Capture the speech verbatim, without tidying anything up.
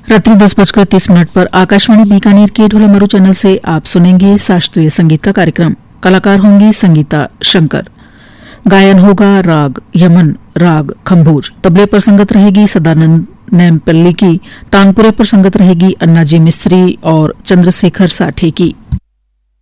रात्रि दस बजकर तीस मिनट पर आकाशवाणी बीकानेर के ढोला मरु चैनल से आप सुनेंगे शास्त्रीय संगीत का कार्यक्रम। कलाकार होंगी संगीता शंकर। गायन होगा राग यमन, राग खम्भोज। तबले पर संगत रहेगी सदानंद नेमपल्ली की। तानपुरे पर संगत रहेगी अन्नाजी मिस्त्री और चंद्रशेखर साठे की।